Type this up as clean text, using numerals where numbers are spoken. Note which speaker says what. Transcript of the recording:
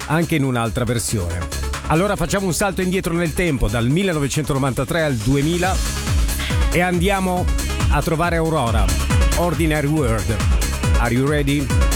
Speaker 1: anche in un'altra versione. Allora facciamo un salto indietro nel tempo, dal 1993 al 2000, e andiamo a trovare Aurora, Ordinary World. Are you ready?